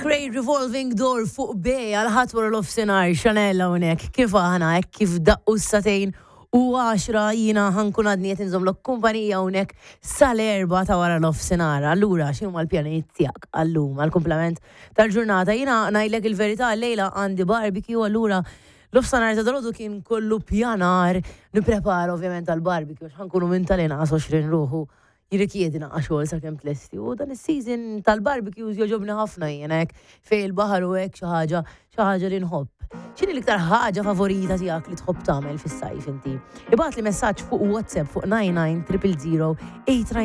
McRae Revolving Door fuq bej għal-ħat wara l-ofsenar Chanel hawnhekk kif aħna hekk kif daqqu s-satejn u 10 jina ħankun għadni qed inżomm kumpanija hawnhekk sal-4 ta' wara l-ofsenar. Allura x'inhu l-pjanijiet tiegħek għallum għall-kumplament tal-ġurnata. Jiena ngħidlek il-verità lejla għandi barbecue allura l-ofsenar ta' dalodu kien kollu pjanar nipprepara ovvjament għall-barbecue ħankunu minn tal-inqas 20 ruħu. Jirrikjedina għaxol sa' kem tlesti u dan il-season tal-barbecues joġobni ħafna jenek fej il-bahar u hekk xi ħaġa li nħobb. X'inhi l-iktar ħaġa favorita tiegħek li tħobb tagħmel fis-sajf inti? Ibgħat li messaġġ fuq WhatsApp fuq 99 000 8